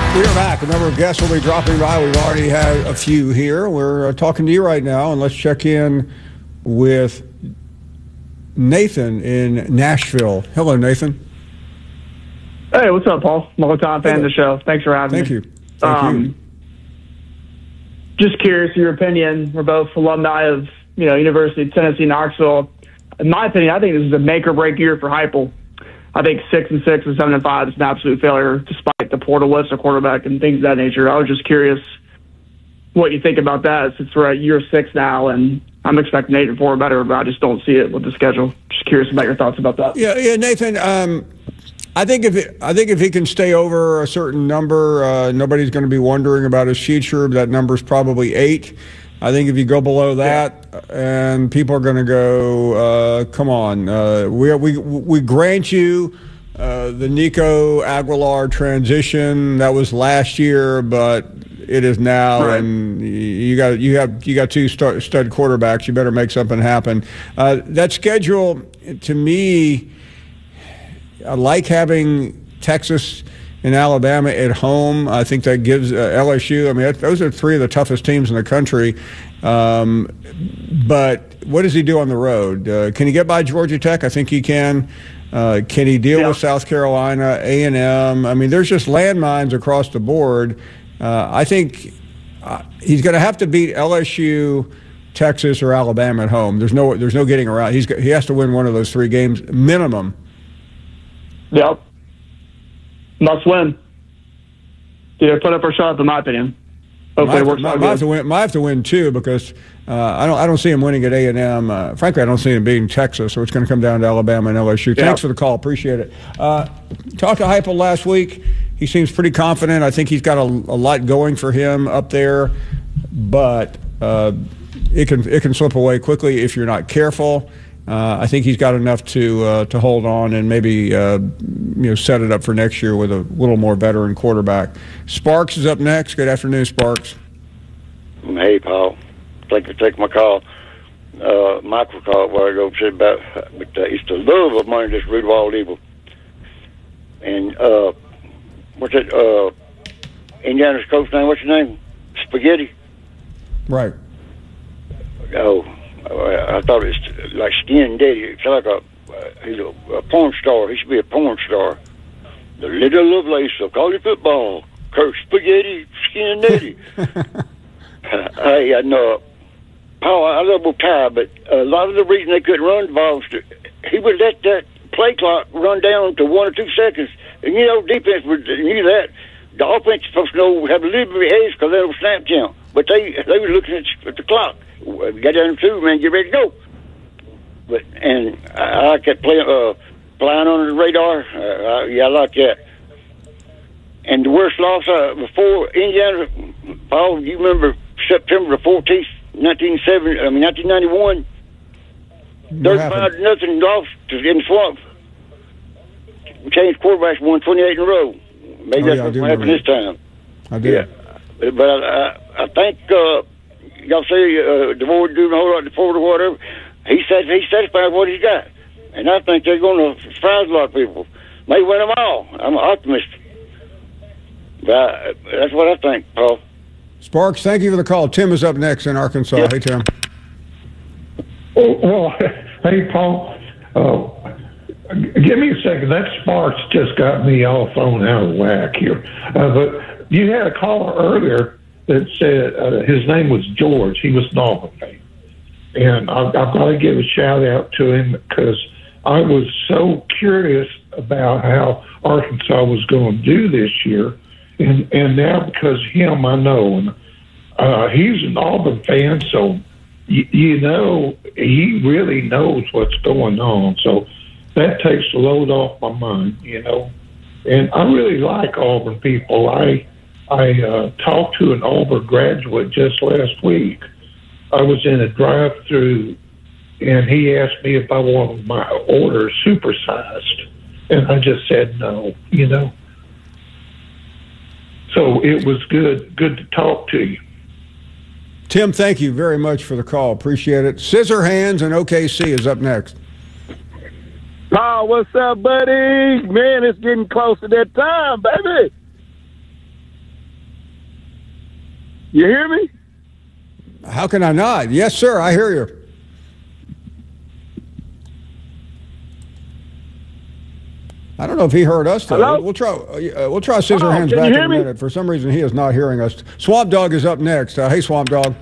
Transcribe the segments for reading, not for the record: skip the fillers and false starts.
We are back. A number of guests will be dropping by. We've already had a few here. We're talking to you right now, and let's check in with Nathan in Nashville. Hello, Nathan. Hey, what's up, Paul? Long-time fan of the show. Thanks for having me. Thank you. Just curious your opinion. We're both alumni of University of Tennessee, Knoxville. In my opinion, I think this is a make-or-break year for Heupel. I think 6-6 and 7-5 is an absolute failure, despite the portal list of quarterback and things of that nature. I was just curious what you think about that, since we're at year 6 now, and I'm expecting 8 and 4 better, but I just don't see it with the schedule. Just curious about your thoughts about that. Yeah, Nathan. I think if he can stay over a certain number, nobody's going to be wondering about his future. That number's probably 8. I think if you go below that, and people are going to go, come on, we grant you the Nico Aguilar transition. That was last year, but it is now, right. And you got 2 stud quarterbacks. You better make something happen. That schedule, to me, I like having Texas and Alabama at home. I think that gives LSU. I mean, those are 3 of the toughest teams in the country. But what does he do on the road? Can he get by Georgia Tech? I think he can. Can he deal with South Carolina, A&M? I mean, there's just landmines across the board. I think he's going to have to beat LSU, Texas, or Alabama at home. There's no getting around. He has to win one of those 3 games minimum. Yep. Must win. Yeah, put up or shut up, in my opinion. Hopefully, it works out good. Might have to win 2 because I don't see him winning at A&M. Frankly, I don't see him beating Texas, so it's going to come down to Alabama and LSU. Yeah. Thanks for the call. Appreciate it. Talked to Heupel last week. He seems pretty confident. I think he's got a lot going for him up there, but it can slip away quickly if you're not careful. I think he's got enough to hold on and maybe set it up for next year with a little more veteran quarterback. Sparks is up next. Good afternoon, Sparks. Hey, Paul. Thank you for taking my call. Michael called a while ago, said about it's the love of money that's root of all evil. And what's it? Indiana's coach name? What's his name? Spaghetti. Right. Oh. I thought it's like Skin Daddy. It's like he's a porn star. He should be a porn star. The little Lovelace of college football. Kirk Spaghetti, Skin Daddy. Hey, I know. Paul, I love Ty, but a lot of the reason they couldn't run the ball was he would let that play clock run down to 1 or 2 seconds. And, defense would knew that. The offense is supposed to have a little bit of edge because they don't snap count. But they were looking at the clock. Got down to 2, man, get ready to go. But I kept flying under the radar. I like that. And the worst loss before Indiana, Paul, you remember September the 14th, 1991, 35-0 loss in the swamp. We changed quarterbacks, won 28 in a row. Maybe that's what's going to happen this time. I did. Yeah. But I think y'all say DeVore doing a whole lot before or whatever. He's satisfied with what he's got. And I think they're going to surprise a lot of people. May win them all. I'm an optimist. But that's what I think, Paul. Sparks, thank you for the call. Tim is up next in Arkansas. Yeah. Hey, Tim. Well, hey, Paul. Give me a second. That Sparks just got me all thrown out of whack here. But you had a caller earlier that said his name was George. He was an Auburn fan. And I've got to give a shout out to him because I was so curious about how Arkansas was going to do this year. And now because of him, I know. And he's an Auburn fan, so, he really knows what's going on. So that takes the load off my mind, And I really like Auburn people. I talked to an Auburn graduate just last week. I was in a drive-through, and he asked me if I wanted my order supersized, and I just said no, So it was good to talk to you. Tim, thank you very much for the call. Appreciate it. Scissor Hands and OKC is up next. Paul, what's up, buddy? Man, it's getting close to that time, baby. You hear me? How can I not? Yes, sir, I hear you. I don't know if he heard us, though. Hello? We'll try Scissorhands can back you in hear a me? minute. For some reason, he is not hearing us. Swamp Dog is up next. Hey, Swamp Dog.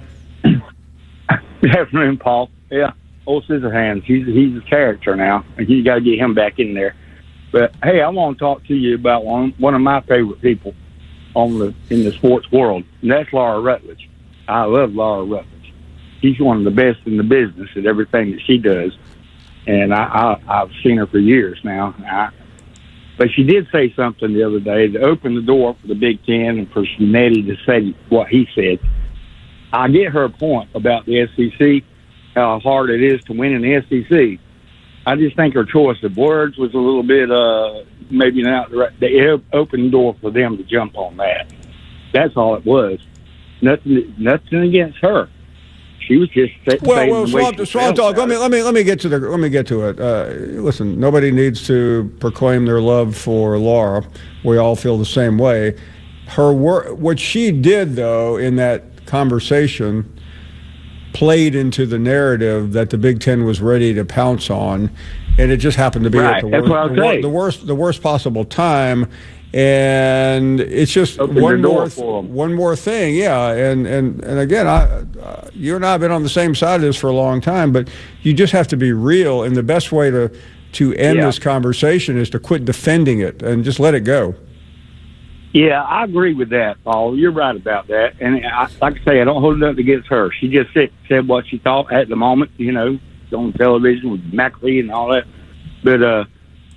Good afternoon, Paul. Yeah, old Scissorhands. He's a character now, and you got to get him back in there. But hey, I want to talk to you about one of my favorite people in the sports world, and that's Laura Rutledge. I love Laura Rutledge. She's one of the best in the business at everything that she does, and I've seen her for years now. But she did say something the other day to open the door for the Big Ten and for Snetti to say what he said. I get her point about the SEC, how hard it is to win in the SEC. I just think her choice of words was a little bit, maybe not the right. They opened the door for them to jump on that. That's all it was. Nothing against her. She was just Well, Swamp Dog. Let me get to it. Listen, nobody needs to proclaim their love for Laura. We all feel the same way. What she did, though, in that conversation, played into the narrative that the Big Ten was ready to pounce on, and it just happened to be at the worst possible time. And it's just one more thing, yeah. And again, you and I have been on the same side of this for a long time, but you just have to be real. And the best way to end this conversation is to quit defending it and just let it go. Yeah, I agree with that, Paul. You're right about that. And like I say, I don't hold nothing against her. She just said what she thought at the moment, on television with McAfee and all that. But,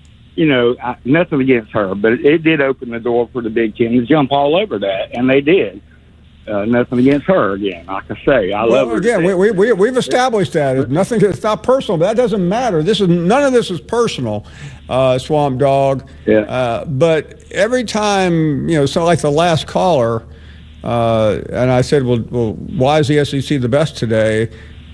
nothing against her, but it did open the door for the Big Ten to jump all over that, and they did. Nothing against her again. Like I say, I love her. Again, we've established that it's not personal, but that doesn't matter. None of this is personal, Swamp Dog. Yeah. But every time so like the last caller, and I said, well, why is the SEC the best today?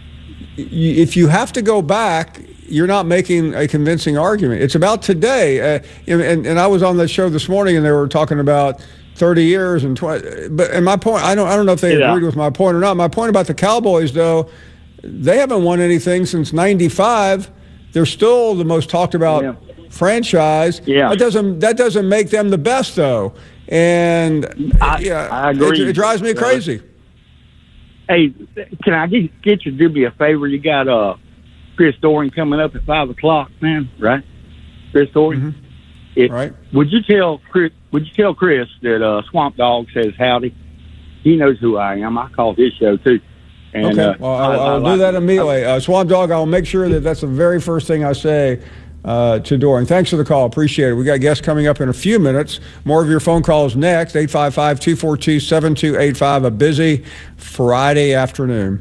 If you have to go back, you're not making a convincing argument. It's about today. And I was on the show this morning, and they were talking about 30 years and 20. And my point, I don't know if they agreed with my point or not. My point about the Cowboys, though, they haven't won anything since '95. They're still the most talked about franchise. Yeah. That doesn't make them the best, though. And I agree. It drives me crazy. Hey, can I get you to do me a favor? You got Chris Doering coming up at 5 o'clock, man. Right, Chris Doering. Mm-hmm. Right. Would you tell Chris that Swamp Dog says howdy? He knows who I am. I call his show too. And, okay. Well, I'll do that immediately. Swamp Dog, I'll make sure that's the very first thing I say to Doering. Thanks for the call. Appreciate it. We got guests coming up in a few minutes. More of your phone calls next. 855-242-7285. A busy Friday afternoon.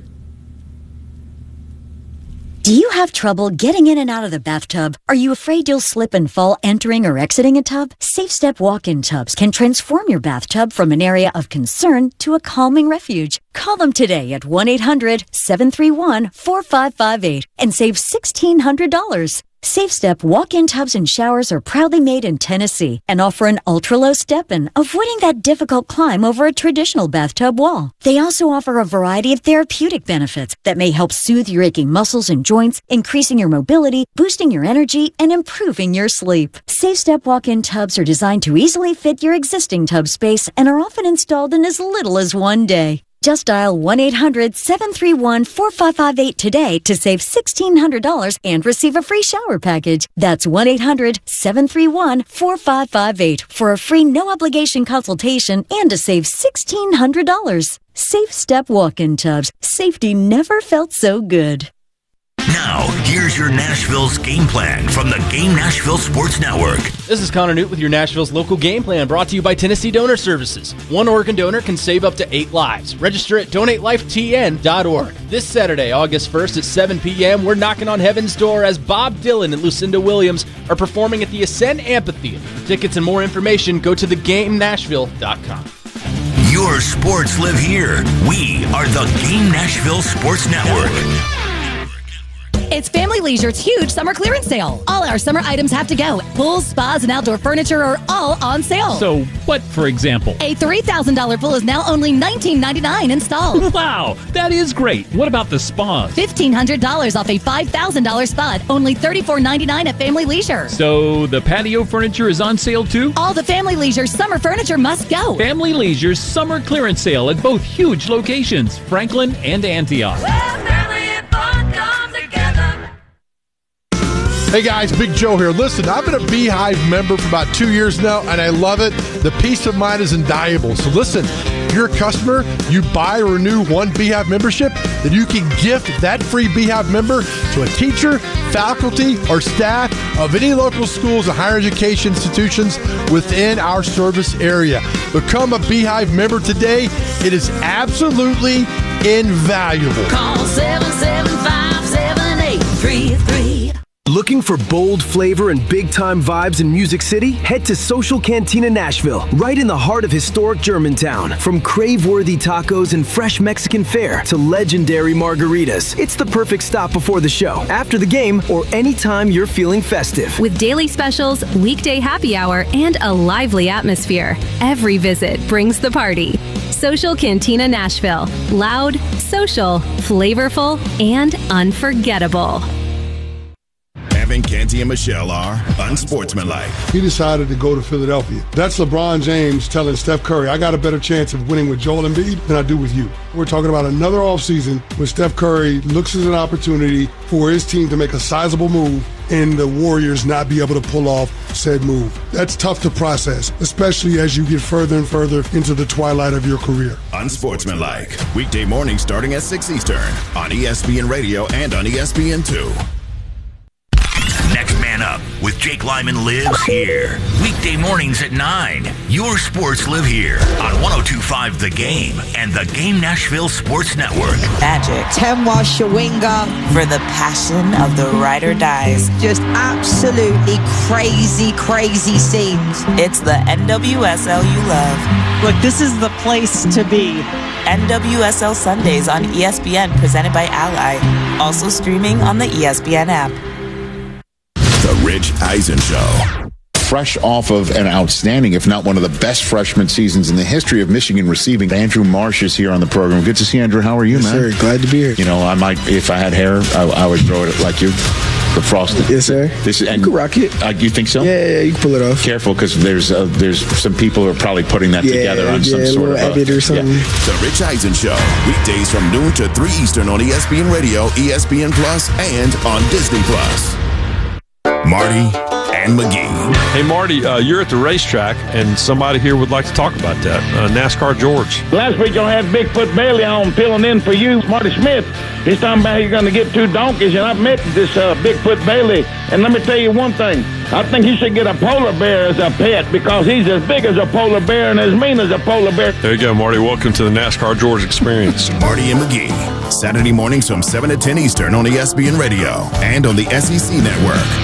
Do you have trouble getting in and out of the bathtub? Are you afraid you'll slip and fall entering or exiting a tub? Safe Step walk-in tubs can transform your bathtub from an area of concern to a calming refuge. Call them today at 1-800-731-4558 and save $1,600. Safe Step walk-in tubs and showers are proudly made in Tennessee and offer an ultra-low step-in, avoiding that difficult climb over a traditional bathtub wall. They also offer a variety of therapeutic benefits that may help soothe your aching muscles and joints, increasing your mobility, boosting your energy, and improving your sleep. Safe Step walk-in tubs are designed to easily fit your existing tub space and are often installed in as little as one day. Just dial 1-800-731-4558 today to save $1,600 and receive a free shower package. That's 1-800-731-4558 for a free no-obligation consultation and to save $1,600. Safe Step walk-in tubs. Safety never felt so good. Now, here's your Nashville's game plan from the Game Nashville Sports Network. This is Connor Newt with your Nashville's local game plan, brought to you by Tennessee Donor Services. One organ donor can save up to 8 lives. Register at donatelifetn.org. This Saturday, August 1st at 7 p.m., we're knocking on heaven's door as Bob Dylan and Lucinda Williams are performing at the Ascend Amphitheater. For tickets and more information, go to thegamenashville.com. Your sports live here. We are the Game Nashville Sports Network. It's Family Leisure's huge summer clearance sale. All our summer items have to go. Pools, spas, and outdoor furniture are all on sale. So what, for example? A $3,000 pool is now only $19.99 installed. Wow, that is great. What about the spas? $1,500 off a $5,000 spa, only $34.99 at Family Leisure. So the patio furniture is on sale too? All the Family Leisure summer furniture must go. Family Leisure's summer clearance sale at both huge locations, Franklin and Antioch. Hey guys, Big Joe here. Listen, I've been a Beehive member for about 2 years now, and I love it. The peace of mind is invaluable. So listen, if you're a customer, you buy or renew one Beehive membership, then you can gift that free Beehive member to a teacher, faculty, or staff of any local schools or higher education institutions within our service area. Become a Beehive member today. It is absolutely invaluable. Call 775-7833. Looking for bold flavor and big-time vibes in Music City? Head to Social Cantina Nashville, right in the heart of historic Germantown. From crave-worthy tacos and fresh Mexican fare to legendary margaritas, it's the perfect stop before the show, after the game, or anytime you're feeling festive. With daily specials, weekday happy hour, and a lively atmosphere, every visit brings the party. Social Cantina Nashville. Loud, social, flavorful, and unforgettable. Evan, Canty, and Michelle are unsportsmanlike. He decided to go to Philadelphia. That's LeBron James telling Steph Curry, I got a better chance of winning with Joel Embiid than I do with you. We're talking about another offseason where Steph Curry looks as an opportunity for his team to make a sizable move and the Warriors not be able to pull off said move. That's tough to process, especially as you get further and further into the twilight of your career. Unsportsmanlike. Weekday mornings starting at 6 Eastern on ESPN Radio and on ESPN2. Next Man Up with Jake Lyman lives here. Weekday mornings at 9. Your sports live here on 102.5 The Game and the Game Nashville Sports Network. Magic. Temwa Shawinga for the passion of the ride or dies. Just absolutely crazy, crazy scenes. It's the NWSL you love. Look, this is the place to be. NWSL Sundays on ESPN, presented by Ally. Also streaming on the ESPN app. The Rich Eisen Show. Fresh off of an outstanding, if not one of the best freshman seasons in the history of Michigan receiving. Andrew Marsh is here on the program. Good to see you, Andrew. How are you, man? Sir, glad to be here. You know, I might, if I had hair, I would throw it like you. The frosted. Yes, sir. This is, and you can rock it. You think so? Yeah, you can pull it off. Careful, because there's some people who are probably putting that together on some sort of edit or something. The Rich Eisen Show, weekdays from noon to 3 Eastern on ESPN Radio, ESPN Plus, and on Disney Plus. Marty and McGee. Hey, Marty, you're at the racetrack, and somebody here would like to talk about that. NASCAR George. Last week, I had Bigfoot Bailey on filling in for you, Marty Smith. He's talking about you're going to get 2 donkeys, and I've met this Bigfoot Bailey. And let me tell you one thing. I think he should get a polar bear as a pet because he's as big as a polar bear and as mean as a polar bear. There you go, Marty. Welcome to the NASCAR George experience. Marty and McGee, Saturday mornings from 7 to 10 Eastern on ESPN Radio and on the SEC Network.